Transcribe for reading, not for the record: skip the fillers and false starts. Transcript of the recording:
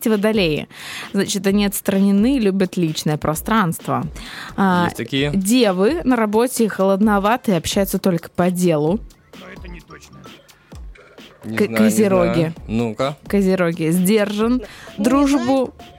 Есть водолеи. Значит, они отстранены, любят личное пространство. Есть такие. Девы на работе холодноватые, общаются только по делу. Но это не точно. Не знаю, Козероги. не знаю. Ну-ка. Козероги. Сдержан. Дружбу